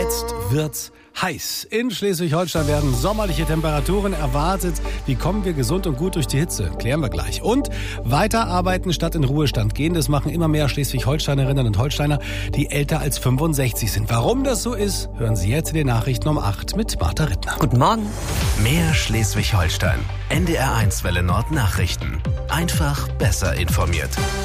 Jetzt wird's heiß. In Schleswig-Holstein werden sommerliche Temperaturen erwartet. Wie kommen wir gesund und gut durch die Hitze? Klären wir gleich. Und weiterarbeiten statt in Ruhestand gehen. Das machen immer mehr Schleswig-Holsteinerinnen und Holsteiner, die älter als 65 sind. Warum das so ist, hören Sie jetzt in den Nachrichten um 8 mit Martha Rittner. Guten Morgen. Mehr Schleswig-Holstein. NDR1 Welle Nord Nachrichten. Einfach besser informiert.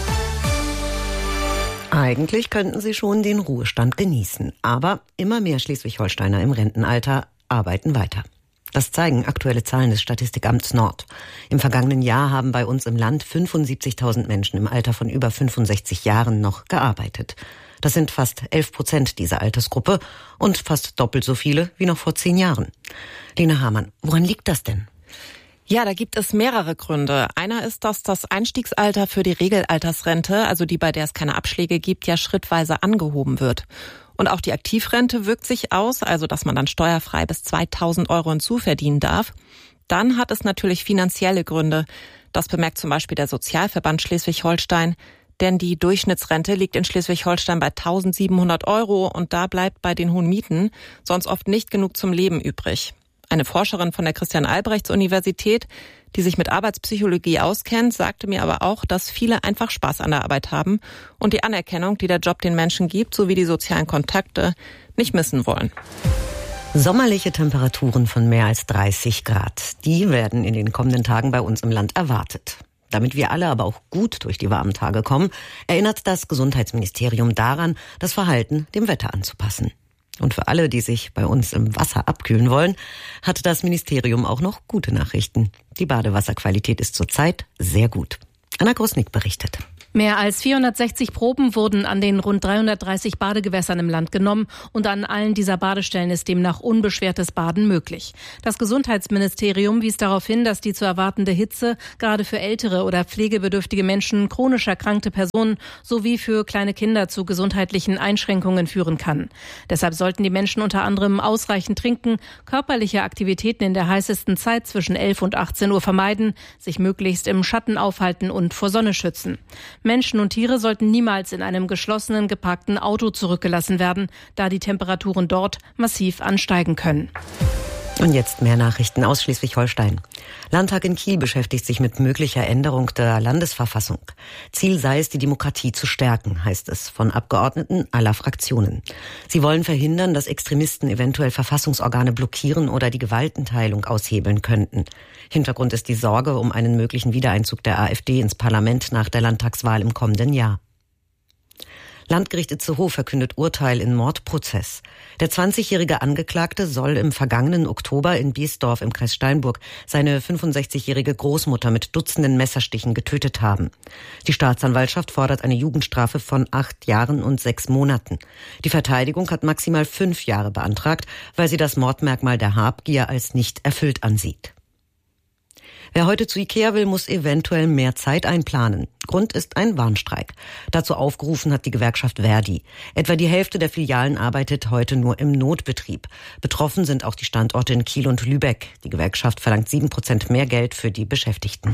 Eigentlich könnten Sie schon den Ruhestand genießen. Aber immer mehr Schleswig-Holsteiner im Rentenalter arbeiten weiter. Das zeigen aktuelle Zahlen des Statistikamts Nord. Im vergangenen Jahr haben bei uns im Land 75.000 Menschen im Alter von über 65 Jahren noch gearbeitet. Das sind fast 11% dieser Altersgruppe und fast doppelt so viele wie noch vor 10 Jahren. Lena Hamann, woran liegt das denn? Ja, da gibt es mehrere Gründe. Einer ist, dass das Einstiegsalter für die Regelaltersrente, also die, bei der es keine Abschläge gibt, ja schrittweise angehoben wird. Und auch die Aktivrente wirkt sich aus, also dass man dann steuerfrei bis 2.000 Euro hinzuverdienen darf. Dann hat es natürlich finanzielle Gründe. Das bemerkt zum Beispiel der Sozialverband Schleswig-Holstein. Denn die Durchschnittsrente liegt in Schleswig-Holstein bei 1.700 Euro und da bleibt bei den hohen Mieten sonst oft nicht genug zum Leben übrig. Eine Forscherin von der Christian-Albrechts-Universität, die sich mit Arbeitspsychologie auskennt, sagte mir aber auch, dass viele einfach Spaß an der Arbeit haben und die Anerkennung, die der Job den Menschen gibt, sowie die sozialen Kontakte, nicht missen wollen. Sommerliche Temperaturen von mehr als 30 Grad, die werden in den kommenden Tagen bei uns im Land erwartet. Damit wir alle aber auch gut durch die warmen Tage kommen, erinnert das Gesundheitsministerium daran, das Verhalten dem Wetter anzupassen. Und für alle, die sich bei uns im Wasser abkühlen wollen, hat das Ministerium auch noch gute Nachrichten. Die Badewasserqualität ist zurzeit sehr gut. Anna Grosnick berichtet. Mehr als 460 Proben wurden an den rund 330 Badegewässern im Land genommen und an allen dieser Badestellen ist demnach unbeschwertes Baden möglich. Das Gesundheitsministerium wies darauf hin, dass die zu erwartende Hitze gerade für ältere oder pflegebedürftige Menschen, chronisch erkrankte Personen sowie für kleine Kinder zu gesundheitlichen Einschränkungen führen kann. Deshalb sollten die Menschen unter anderem ausreichend trinken, körperliche Aktivitäten in der heißesten Zeit zwischen 11 und 18 Uhr vermeiden, sich möglichst im Schatten aufhalten und vor Sonne schützen. Menschen und Tiere sollten niemals in einem geschlossenen, geparkten Auto zurückgelassen werden, da die Temperaturen dort massiv ansteigen können. Und jetzt mehr Nachrichten aus Schleswig-Holstein. Landtag in Kiel beschäftigt sich mit möglicher Änderung der Landesverfassung. Ziel sei es, die Demokratie zu stärken, heißt es von Abgeordneten aller Fraktionen. Sie wollen verhindern, dass Extremisten eventuell Verfassungsorgane blockieren oder die Gewaltenteilung aushebeln könnten. Hintergrund ist die Sorge um einen möglichen Wiedereinzug der AfD ins Parlament nach der Landtagswahl im kommenden Jahr. Landgericht Itzehoe verkündet Urteil in Mordprozess. Der 20-jährige Angeklagte soll im vergangenen Oktober in Biesdorf im Kreis Steinburg seine 65-jährige Großmutter mit Dutzenden Messerstichen getötet haben. Die Staatsanwaltschaft fordert eine Jugendstrafe von 8 Jahren und 6 Monaten. Die Verteidigung hat maximal 5 Jahre beantragt, weil sie das Mordmerkmal der Habgier als nicht erfüllt ansieht. Wer heute zu Ikea will, muss eventuell mehr Zeit einplanen. Grund ist ein Warnstreik. Dazu aufgerufen hat die Gewerkschaft Verdi. Etwa die Hälfte der Filialen arbeitet heute nur im Notbetrieb. Betroffen sind auch die Standorte in Kiel und Lübeck. Die Gewerkschaft verlangt 7% mehr Geld für die Beschäftigten.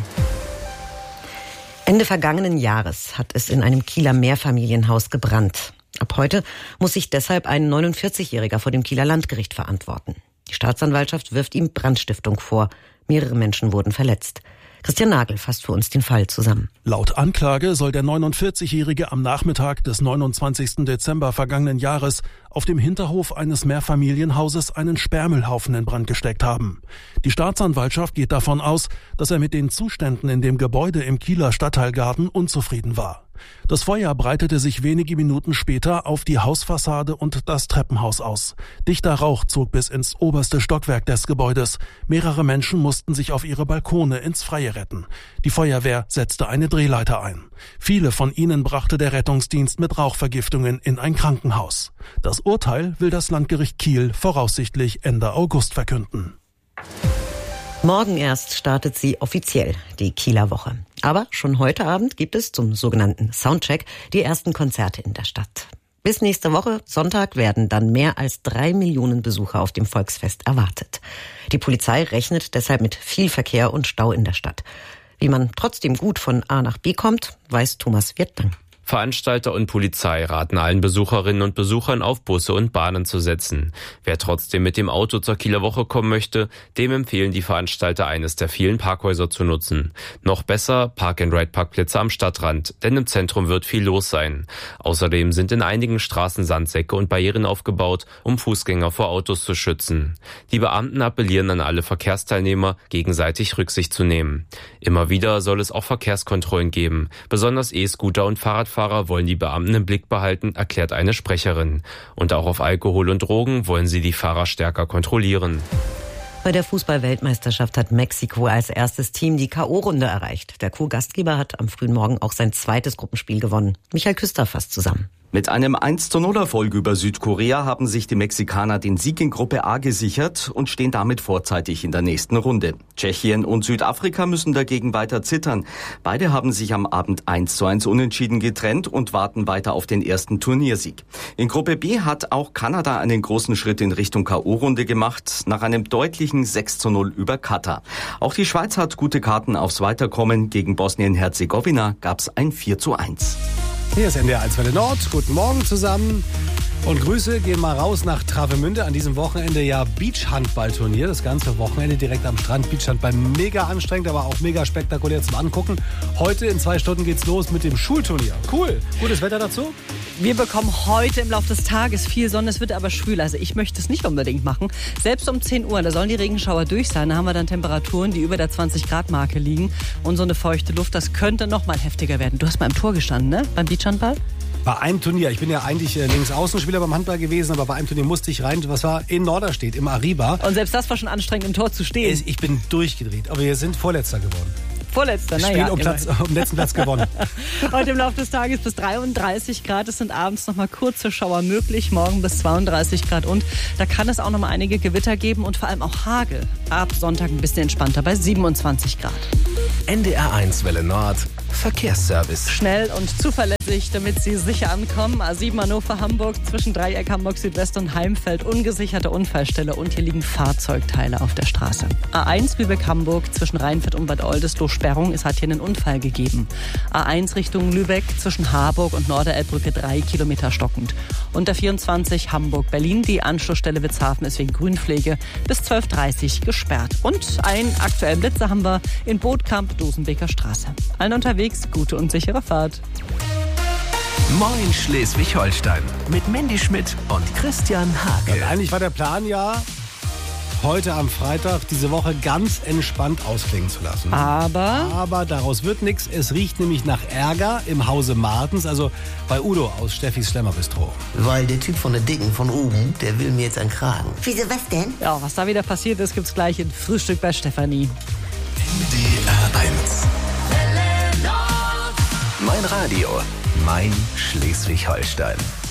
Ende vergangenen Jahres hat es in einem Kieler Mehrfamilienhaus gebrannt. Ab heute muss sich deshalb ein 49-Jähriger vor dem Kieler Landgericht verantworten. Die Staatsanwaltschaft wirft ihm Brandstiftung vor. Mehrere Menschen wurden verletzt. Christian Nagel fasst für uns den Fall zusammen. Laut Anklage soll der 49-Jährige am Nachmittag des 29. Dezember vergangenen Jahres auf dem Hinterhof eines Mehrfamilienhauses einen Sperrmüllhaufen in Brand gesteckt haben. Die Staatsanwaltschaft geht davon aus, dass er mit den Zuständen in dem Gebäude im Kieler Stadtteilgarten unzufrieden war. Das Feuer breitete sich wenige Minuten später auf die Hausfassade und das Treppenhaus aus. Dichter Rauch zog bis ins oberste Stockwerk des Gebäudes. Mehrere Menschen mussten sich auf ihre Balkone ins Freie retten. Die Feuerwehr setzte eine Drehleiter ein. Viele von ihnen brachte der Rettungsdienst mit Rauchvergiftungen in ein Krankenhaus. Das Urteil will das Landgericht Kiel voraussichtlich Ende August verkünden. Morgen erst startet sie offiziell, die Kieler Woche. Aber schon heute Abend gibt es zum sogenannten Soundcheck die ersten Konzerte in der Stadt. Bis nächste Woche, Sonntag, werden dann mehr als 3 Millionen Besucher auf dem Volksfest erwartet. Die Polizei rechnet deshalb mit viel Verkehr und Stau in der Stadt. Wie man trotzdem gut von A nach B kommt, weiß Thomas Wirtmann. Veranstalter und Polizei raten allen Besucherinnen und Besuchern auf, Busse und Bahnen zu setzen. Wer trotzdem mit dem Auto zur Kieler Woche kommen möchte, dem empfehlen die Veranstalter, eines der vielen Parkhäuser zu nutzen. Noch besser Park-and-Ride-Parkplätze am Stadtrand, denn im Zentrum wird viel los sein. Außerdem sind in einigen Straßen Sandsäcke und Barrieren aufgebaut, um Fußgänger vor Autos zu schützen. Die Beamten appellieren an alle Verkehrsteilnehmer, gegenseitig Rücksicht zu nehmen. Immer wieder soll es auch Verkehrskontrollen geben. Besonders E-Scooter und Fahrradfahrer wollen die Beamten im Blick behalten, erklärt eine Sprecherin. Und auch auf Alkohol und Drogen wollen sie die Fahrer stärker kontrollieren. Bei der Fußball-Weltmeisterschaft hat Mexiko als erstes Team die K.O.-Runde erreicht. Der Co-Gastgeber hat am frühen Morgen auch sein zweites Gruppenspiel gewonnen. Michael Küster fasst zusammen. Mit einem 1:0-Erfolg über Südkorea haben sich die Mexikaner den Sieg in Gruppe A gesichert und stehen damit vorzeitig in der nächsten Runde. Tschechien und Südafrika müssen dagegen weiter zittern. Beide haben sich am Abend 1:1 unentschieden getrennt und warten weiter auf den ersten Turniersieg. In Gruppe B hat auch Kanada einen großen Schritt in Richtung K.O.-Runde gemacht, nach einem deutlichen 6:0 über Katar. Auch die Schweiz hat gute Karten aufs Weiterkommen. Gegen Bosnien-Herzegowina gab's ein 4:1. Hier ist NDR 1 Welle Nord. Guten Morgen zusammen. Und Grüße gehen mal raus nach Travemünde. An diesem Wochenende ja Beachhandballturnier. Das ganze Wochenende direkt am Strand. Beachhandball mega anstrengend, aber auch mega spektakulär zum Angucken. Heute in 2 Stunden geht's los mit dem Schulturnier. Cool. Gutes Wetter dazu? Wir bekommen heute im Laufe des Tages viel Sonne, es wird aber schwül. Also ich möchte es nicht unbedingt machen. Selbst um 10 Uhr, da sollen die Regenschauer durch sein. Da haben wir dann Temperaturen, die über der 20-Grad-Marke liegen. Und so eine feuchte Luft, das könnte noch mal heftiger werden. Du hast mal im Tor gestanden, ne? Beim Beachhandball? Bei einem Turnier, ich bin ja eigentlich Linksaußenspieler beim Handball gewesen, aber bei einem Turnier musste ich rein, was war in Norderstedt, im Ariba. Und selbst das war schon anstrengend, im Tor zu stehen. Ich bin durchgedreht, aber wir sind Vorletzter geworden. Vorletzter, naja. Spiel um letzten Platz gewonnen. Heute im Laufe des Tages bis 33 Grad. Es sind abends noch mal kurze Schauer möglich. Morgen bis 32 Grad. Und da kann es auch noch mal einige Gewitter geben und vor allem auch Hagel. Ab Sonntag ein bisschen entspannter bei 27 Grad. NDR 1 Welle Nord. Verkehrsservice. Schnell und zuverlässig, damit Sie sicher ankommen. A7 Hannover-Hamburg zwischen Dreieck Hamburg Südwest und Heimfeld. Ungesicherte Unfallstelle und hier liegen Fahrzeugteile auf der Straße. A1 Lübeck-Hamburg zwischen Rheinfeld und Bad Oldesloe Sperrung. Es hat hier einen Unfall gegeben. A1 Richtung Lübeck zwischen Harburg und Norderelbbrücke 3 Kilometer stockend. Und der 24 Hamburg-Berlin. Die Anschlussstelle Witzhafen ist wegen Grünpflege bis 12:30 Uhr gesperrt. Und einen aktuellen Blitzer haben wir in Bootkamp, Dosenbeker Straße. Allen unterwegs, gute und sichere Fahrt. Moin Schleswig-Holstein mit Mandy Schmidt und Christian Hake. Und eigentlich war der Plan ja, heute am Freitag diese Woche ganz entspannt ausklingen zu lassen. Aber daraus wird nichts. Es riecht nämlich nach Ärger im Hause Martens, also bei Udo aus Steffis Schlemmerbistro. Weil der Typ von der Dicken von oben, der will mir jetzt einen Kragen. Wieso, was denn? Ja, was da wieder passiert ist, gibt's gleich in Frühstück bei Stefanie. NDR 1. Mein Radio, mein Schleswig-Holstein.